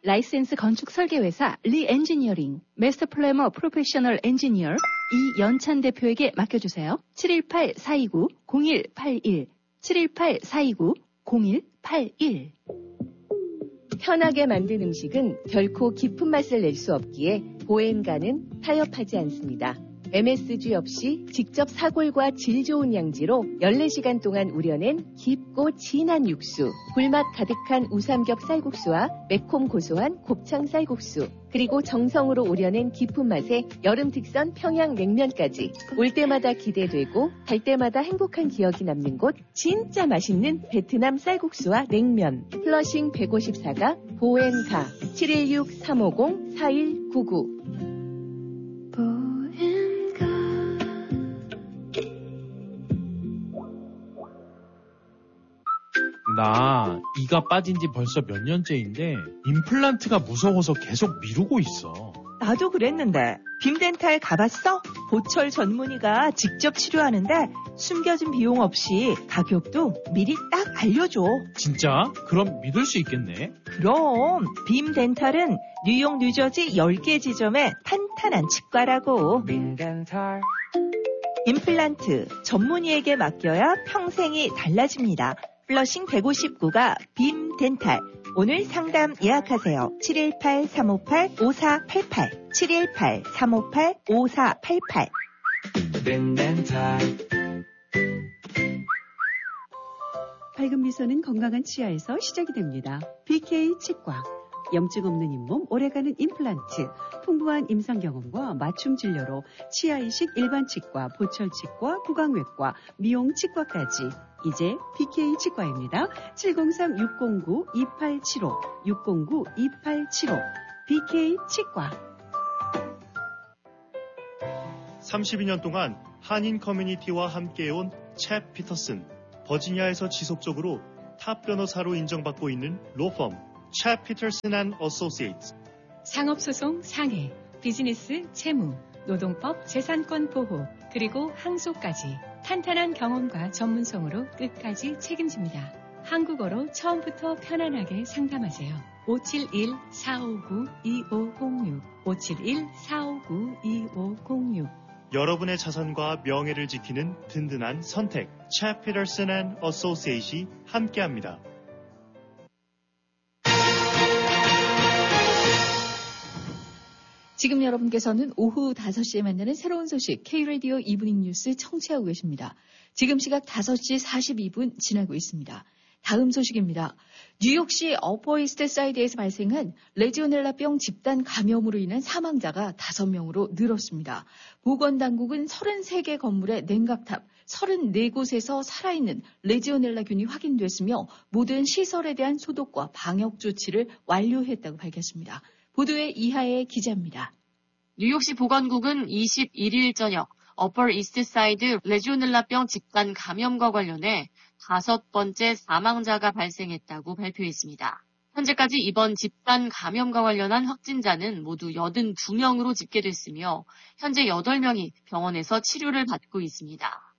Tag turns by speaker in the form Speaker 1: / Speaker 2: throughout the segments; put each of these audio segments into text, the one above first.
Speaker 1: 라이센스 건축 설계회사 리엔지니어링, 마스터 플래머 프로페셔널 엔지니어 이연찬 대표에게 맡겨주세요. 718-429-0181 718-429-0181
Speaker 2: 편하게 만든 음식은 결코 깊은 맛을 낼 수 없기에 보행가는 타협하지 않습니다. MSG 없이 직접 사골과 질 좋은 양지로 14시간 동안 우려낸 깊고 진한 육수, 불맛 가득한 우삼겹 쌀국수와 매콤 고소한 곱창 쌀국수, 그리고 정성으로 우려낸 깊은 맛의 여름 특선 평양 냉면까지 올 때마다 기대되고 갈 때마다 행복한 기억이 남는 곳, 진짜 맛있는 베트남 쌀국수와 냉면. 플러싱 154가 보엔가 716-350-4199.
Speaker 3: 나 이가 빠진 지 벌써 몇 년째인데 임플란트가 무서워서 계속 미루고 있어.
Speaker 4: 나도 그랬는데 빔덴탈 가봤어? 보철 전문의가 직접 치료하는데 숨겨진 비용 없이 가격도 미리 딱 알려줘.
Speaker 3: 진짜? 그럼 믿을 수 있겠네.
Speaker 4: 그럼 빔덴탈은 뉴욕, 뉴저지 10개 지점에 탄탄한 치과라고.
Speaker 5: 빔덴탈
Speaker 4: 임플란트 전문의에게 맡겨야 평생이 달라집니다. 플러싱 159가 빔덴탈. 오늘 상담 예약하세요. 718-358-5488 718-358-5488
Speaker 5: 빔덴탈.
Speaker 6: 밝은 미소는 건강한 치아에서 시작이 됩니다. BK 치과. 염증 없는 잇몸, 오래가는 임플란트, 풍부한 임상 경험과 맞춤 진료로 치아 이식 일반 치과, 보철 치과, 구강외과, 미용 치과까지. 이제 BK 치과입니다. 703-609-2875, 609-2875, BK 치과.
Speaker 7: 32년 동안 한인 커뮤니티와 함께해온 챕 피터슨, 버지니아에서 지속적으로 탑 변호사로 인정받고 있는 로펌 챕 피터슨 앤 어소시에이츠.
Speaker 8: 상업소송 상해, 비즈니스 채무, 노동법 재산권 보호, 그리고 항소까지 탄탄한 경험과 전문성으로 끝까지 책임집니다. 한국어로 처음부터 편안하게 상담하세요. 571-459-2506 571-459-2506
Speaker 7: 여러분의 자산과 명예를 지키는 든든한 선택 챕 피터슨 앤 어소시에이츠이 함께합니다.
Speaker 9: 지금 여러분께서는 오후 5시에 만나는 새로운 소식 K-라디오 이브닝 뉴스 청취하고 계십니다. 지금 시각 5시 42분 지나고 있습니다. 다음 소식입니다. 뉴욕시 어퍼이스트 사이드에서 발생한 레지오넬라병 집단 감염으로 인한 사망자가 5명으로 늘었습니다. 보건당국은 33개 건물의 냉각탑 34곳에서 살아있는 레지오넬라균이 확인됐으며 모든 시설에 대한 소독과 방역 조치를 완료했다고 밝혔습니다. 보도에 이하의 기자입니다.
Speaker 10: 뉴욕시 보건국은 21일 저녁 어퍼 이스트사이드 레지오넬라병 집단 감염과 관련해 5번째 사망자가 발생했다고 발표했습니다. 현재까지 이번 집단 감염과 관련한 확진자는 모두 82명으로 집계됐으며 현재 8명이 병원에서 치료를 받고 있습니다.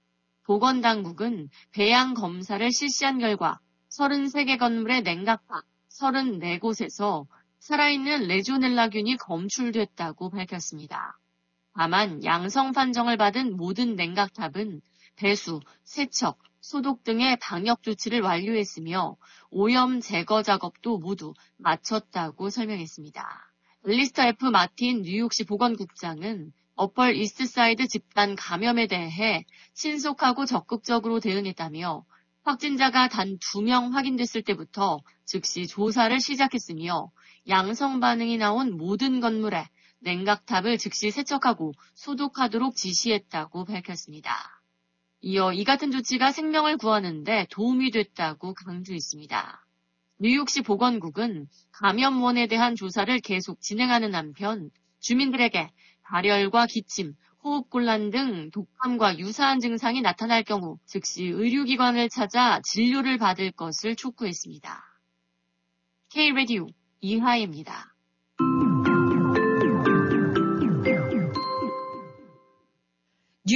Speaker 10: 보건당국은 배양 검사를 실시한 결과 33개 건물의 냉각탑 34곳에서 살아있는 레지오넬라균이 검출됐다고 밝혔습니다. 다만 양성 판정을 받은 모든 냉각탑은 배수, 세척, 소독 등의 방역 조치를 완료했으며 오염 제거 작업도 모두 마쳤다고 설명했습니다. 엘리스터 F. 마틴 뉴욕시 보건국장은 어펄 이스트사이드 집단 감염에 대해 신속하고 적극적으로 대응했다며 확진자가 단 2명 확인됐을 때부터 즉시 조사를 시작했으며 양성 반응이 나온 모든 건물에 냉각탑을 즉시 세척하고 소독하도록 지시했다고 밝혔습니다. 이어 이 같은 조치가 생명을 구하는 데 도움이 됐다고 강조했습니다. 뉴욕시 보건국은 감염원에 대한 조사를 계속 진행하는 한편 주민들에게 발열과 기침, 호흡곤란 등 독감과 유사한 증상이 나타날 경우 즉시 의료기관을 찾아 진료를 받을 것을 촉구했습니다. K-라디오 이하예입니다.
Speaker 9: 뉴욕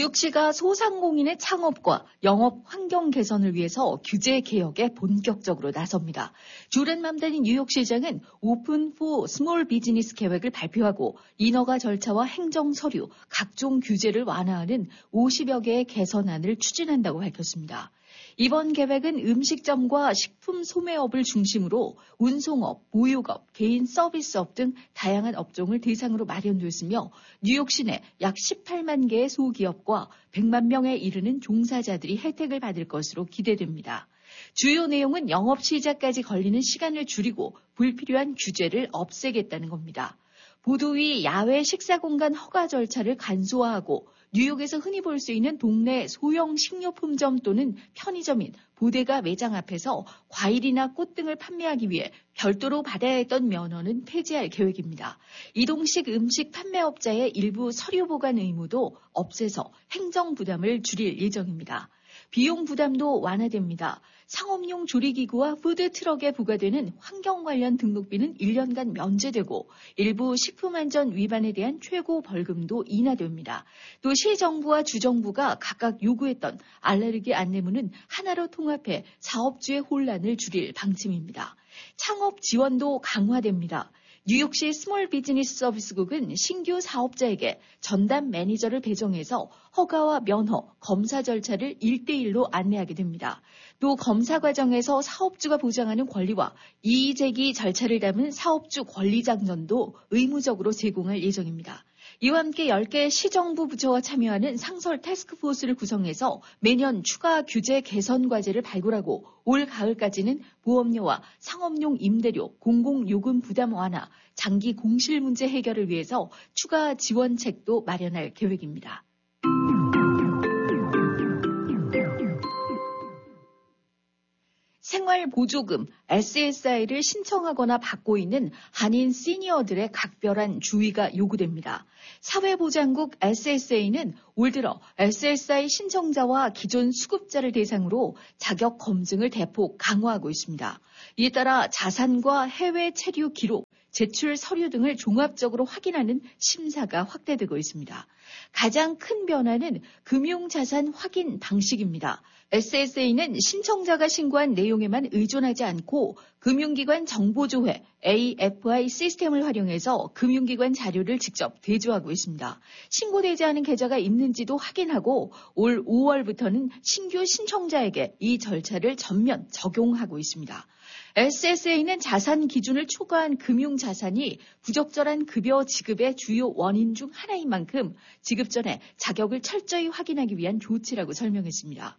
Speaker 9: 뉴욕시가 소상공인의 창업과 영업 환경 개선을 위해서 규제 개혁에 본격적으로 나섭니다. 주렌 맘다니 뉴욕시장은 오픈 포 스몰 비즈니스 계획을 발표하고 인허가 절차와 행정 서류, 각종 규제를 완화하는 50여 개의 개선안을 추진한다고 밝혔습니다. 이번 계획은 음식점과 식품 소매업을 중심으로 운송업, 보육업, 개인 서비스업 등 다양한 업종을 대상으로 마련됐으며 뉴욕 시내 약 18만 개의 소기업과 100만 명에 이르는 종사자들이 혜택을 받을 것으로 기대됩니다. 주요 내용은 영업 시작까지 걸리는 시간을 줄이고 불필요한 규제를 없애겠다는 겁니다. 보도위 야외 식사공간 허가 절차를 간소화하고 뉴욕에서 흔히 볼 수 있는 동네 소형 식료품점 또는 편의점인 보데가 매장 앞에서 과일이나 꽃 등을 판매하기 위해 별도로 받아야 했던 면허는 폐지할 계획입니다. 이동식 음식 판매업자의 일부 서류 보관 의무도 없애서 행정 부담을 줄일 예정입니다. 비용 부담도 완화됩니다. 상업용 조리기구와 푸드트럭에 부과되는 환경 관련 등록비는 1년간 면제되고 일부 식품안전 위반에 대한 최고 벌금도 인하됩니다. 또 시정부와 주정부가 각각 요구했던 알레르기 안내문은 하나로 통합해 사업주의 혼란을 줄일 방침입니다. 창업 지원도 강화됩니다. 뉴욕시 스몰 비즈니스 서비스국은 신규 사업자에게 전담 매니저를 배정해서 허가와 면허, 검사 절차를 1대1로 안내하게 됩니다. 또 검사 과정에서 사업주가 보장하는 권리와 이의제기 절차를 담은 사업주 권리장전도 의무적으로 제공할 예정입니다. 이와 함께 10개의 시정부 부처가 참여하는 상설 태스크포스를 구성해서 매년 추가 규제 개선 과제를 발굴하고 올 가을까지는 보험료와 상업용 임대료, 공공요금 부담 완화, 장기 공실 문제 해결을 위해서 추가 지원책도 마련할 계획입니다. 생활보조금, SSI를 신청하거나 받고 있는 한인 시니어들의 각별한 주의가 요구됩니다. 사회보장국 SSA는 올 들어 SSI 신청자와 기존 수급자를 대상으로 자격 검증을 대폭 강화하고 있습니다. 이에 따라 자산과 해외 체류 기록, 제출 서류 등을 종합적으로 확인하는 심사가 확대되고 있습니다. 가장 큰 변화는 금융자산 확인 방식입니다. SSA는 신청자가 신고한 내용에만 의존하지 않고 금융기관 정보조회 AFI 시스템을 활용해서 금융기관 자료를 직접 대조하고 있습니다. 신고되지 않은 계좌가 있는지도 확인하고 올 5월부터는 신규 신청자에게 이 절차를 전면 적용하고 있습니다. SSA는 자산 기준을 초과한 금융자산이 부적절한 급여 지급의 주요 원인 중 하나인 만큼 지급 전에 자격을 철저히 확인하기 위한 조치라고 설명했습니다.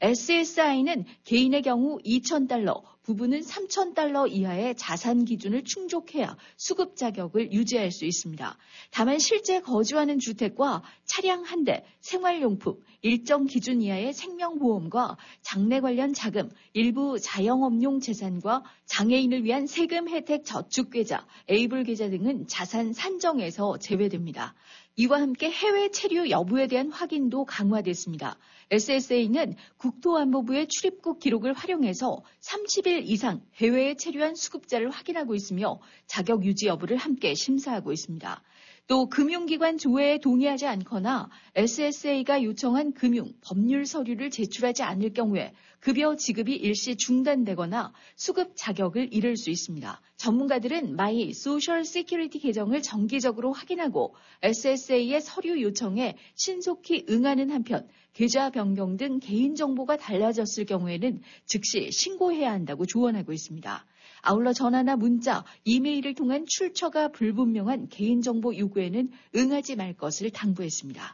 Speaker 9: SSI는 개인의 경우 $2,000, 부부는 $3,000 이하의 자산 기준을 충족해야 수급 자격을 유지할 수 있습니다. 다만 실제 거주하는 주택과 차량 한 대, 생활용품, 일정 기준 이하의 생명보험과 장래 관련 자금, 일부 자영업용 재산과 장애인을 위한 세금 혜택 저축계좌, 에이블 계좌 등은 자산 산정에서 제외됩니다. 이와 함께 해외 체류 여부에 대한 확인도 강화됐습니다. SSA는 국토안보부의 출입국 기록을 활용해서 30일 이상 해외에 체류한 수급자를 확인하고 있으며 자격 유지 여부를 함께 심사하고 있습니다. 또 금융기관 조회에 동의하지 않거나 SSA가 요청한 금융, 법률 서류를 제출하지 않을 경우에 급여 지급이 일시 중단되거나 수급 자격을 잃을 수 있습니다. 전문가들은 마이 소셜 시큐리티 계정을 정기적으로 확인하고 SSA의 서류 요청에 신속히 응하는 한편 계좌 변경 등 개인정보가 달라졌을 경우에는 즉시 신고해야 한다고 조언하고 있습니다. 아울러 전화나 문자, 이메일을 통한 출처가 불분명한 개인정보 요구에는 응하지 말 것을 당부했습니다.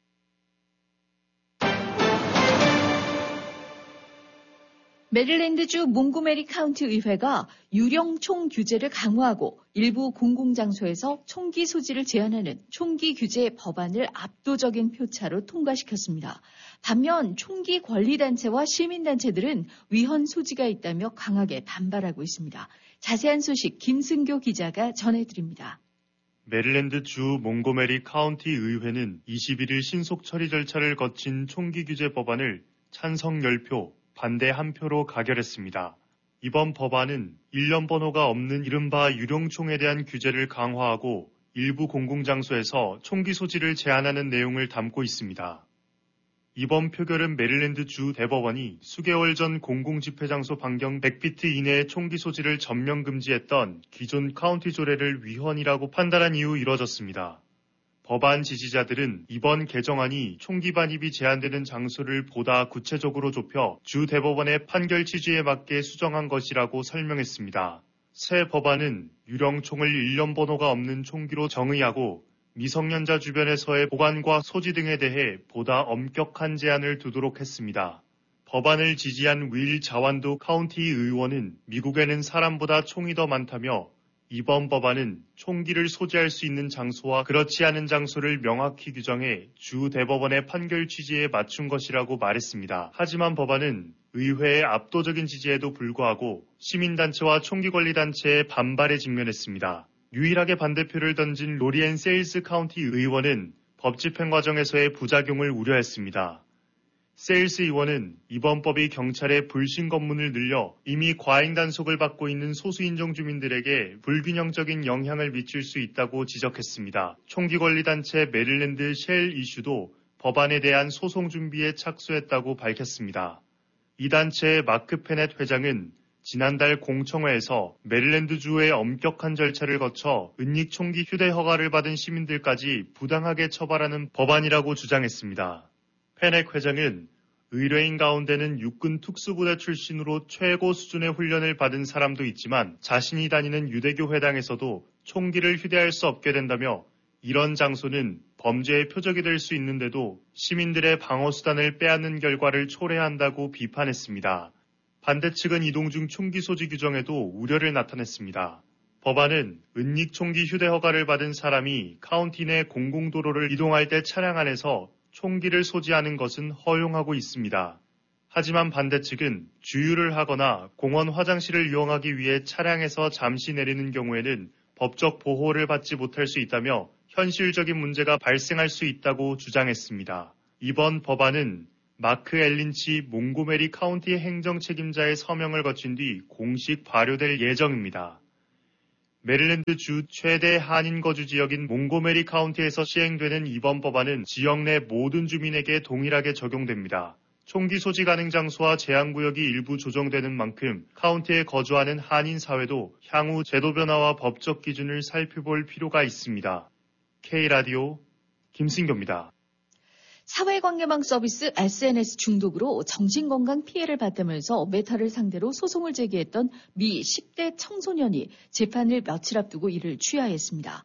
Speaker 9: 메릴랜드주 몽고메리 카운티 의회가 유령총 규제를 강화하고 일부 공공장소에서 총기 소지를 제한하는 총기 규제 법안을 압도적인 표차로 통과시켰습니다. 반면 총기 권리단체와 시민단체들은 위헌 소지가 있다며 강하게 반발하고 있습니다. 자세한 소식 김승교 기자가 전해드립니다.
Speaker 7: 메릴랜드 주 몽고메리 카운티 의회는 21일 신속 처리 절차를 거친 총기 규제 법안을 찬성 10표, 반대 1표로 가결했습니다. 이번 법안은 일련 번호가 없는 이른바 유령총에 대한 규제를 강화하고 일부 공공장소에서 총기 소지를 제한하는 내용을 담고 있습니다. 이번 표결은 메릴랜드 주 대법원이 수개월 전 공공집회장소 반경 100피트 이내의 총기 소지를 전면 금지했던 기존 카운티 조례를 위헌이라고 판단한 이후 이뤄졌습니다. 법안 지지자들은 이번 개정안이 총기 반입이 제한되는 장소를 보다 구체적으로 좁혀 주 대법원의 판결 취지에 맞게 수정한 것이라고 설명했습니다. 새 법안은 유령총을 일련 번호가 없는 총기로 정의하고 미성년자 주변에서의 보관과 소지 등에 대해 보다 엄격한 제한을 두도록 했습니다. 법안을 지지한 윌 자완도 카운티 의원은 미국에는 사람보다 총이 더 많다며 이번 법안은 총기를 소지할 수 있는 장소와 그렇지 않은 장소를 명확히 규정해 주 대법원의 판결 취지에 맞춘 것이라고 말했습니다. 하지만 법안은 의회의 압도적인 지지에도 불구하고 시민단체와 총기권리단체의 반발에 직면했습니다. 유일하게 반대표를 던진 로리앤 세일스 카운티 의원은 법 집행 과정에서의 부작용을 우려했습니다. 세일스 의원은 이번 법이 경찰의 불신 검문을 늘려 이미 과잉 단속을 받고 있는 소수인종 주민들에게 불균형적인 영향을 미칠 수 있다고 지적했습니다. 총기권리단체 메릴랜드 쉘 이슈도 법안에 대한 소송 준비에 착수했다고 밝혔습니다. 이 단체의 마크 페넷 회장은 지난달 공청회에서 메릴랜드주의 엄격한 절차를 거쳐 은닉 총기 휴대 허가를 받은 시민들까지 부당하게 처벌하는 법안이라고 주장했습니다. 페넥 회장은 의뢰인 가운데는 육군 특수부대 출신으로 최고 수준의 훈련을 받은 사람도 있지만 자신이 다니는 유대교 회당에서도 총기를 휴대할 수 없게 된다며 이런 장소는 범죄의 표적이 될 수 있는데도 시민들의 방어수단을 빼앗는 결과를 초래한다고 비판했습니다. 반대 측은 이동 중 총기 소지 규정에도 우려를 나타냈습니다. 법안은 은닉 총기 휴대 허가를 받은 사람이 카운티 내 공공도로를 이동할 때 차량 안에서 총기를 소지하는 것은 허용하고 있습니다. 하지만 반대 측은 주유를 하거나 공원 화장실을 이용하기 위해 차량에서 잠시 내리는 경우에는 법적 보호를 받지 못할 수 있다며 현실적인 문제가 발생할 수 있다고 주장했습니다. 이번 법안은 마크 엘린치 몽고메리 카운티 행정 책임자의 서명을 거친 뒤 공식 발효될 예정입니다. 메릴랜드 주 최대 한인 거주 지역인 몽고메리 카운티에서 시행되는 이번 법안은 지역 내 모든 주민에게 동일하게 적용됩니다. 총기 소지 가능 장소와 제한구역이 일부 조정되는 만큼 카운티에 거주하는 한인 사회도 향후 제도 변화와 법적 기준을 살펴볼 필요가 있습니다. K라디오 김승교입니다.
Speaker 9: 사회관계망 서비스 SNS 중독으로 정신건강 피해를 받으면서 메타를 상대로 소송을 제기했던 미 10대 청소년이 재판을 며칠 앞두고 이를 취하했습니다.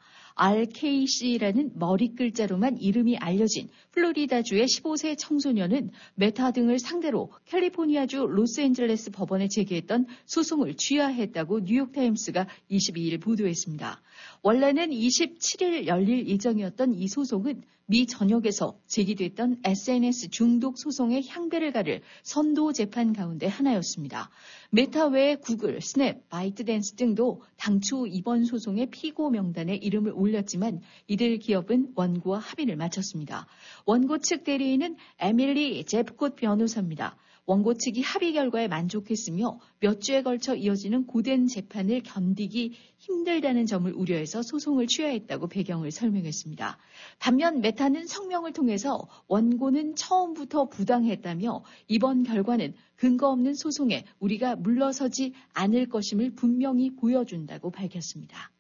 Speaker 9: RKC라는 머리 글자로만 이름이 알려진 플로리다주의 15세 청소년은 메타 등을 상대로 캘리포니아주 로스앤젤레스 법원에 제기했던 소송을 취하했다고 뉴욕타임스가 22일 보도했습니다. 원래는 27일 열릴 예정이었던 이 소송은 미 전역에서 제기됐던 SNS 중독 소송의 향배를 가를 선도 재판 가운데 하나였습니다. 메타 외에 구글, 스냅, 바이트댄스 등도 당초 이번 소송의 피고 명단에 이름을 올렸지만 이들 기업은 원고와 합의를 마쳤습니다. 원고 측 대리인은 에밀리 제프콧 변호사입니다. 원고 측이 합의 결과에 만족했으며 몇 주에 걸쳐 이어지는 고된 재판을 견디기 힘들다는 점을 우려해서 소송을 취하했다고 배경을 설명했습니다. 반면 메타는 성명을 통해서 원고는 처음부터 부당했다며 이번 결과는 근거 없는 소송에 우리가 물러서지 않을 것임을 분명히 보여준다고 밝혔습니다.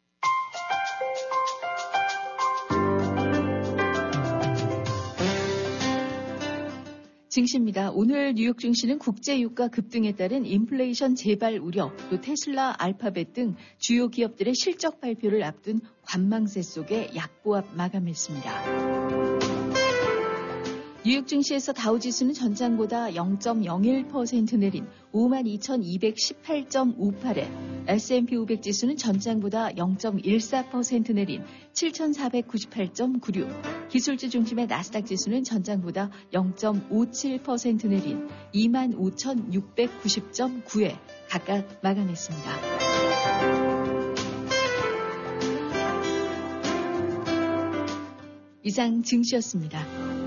Speaker 9: 증시입니다. 오늘 뉴욕 증시는 국제유가 급등에 따른 인플레이션 재발 우려, 또 테슬라, 알파벳 등 주요 기업들의 실적 발표를 앞둔 관망세 속에 약보합 마감했습니다. 뉴욕 증시에서 다우지수는 전장보다 0.01% 내린 52,218.58에, S&P 500 지수는 전장보다 0.14% 내린 7,498.96, 기술주 중심의 나스닥 지수는 전장보다 0.57% 내린 25,690.9에 각각 마감했습니다. 이상 증시였습니다.